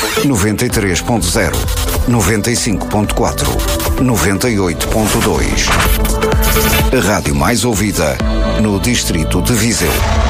93.0, 95.4, 98.2. A rádio mais ouvida no distrito de Viseu.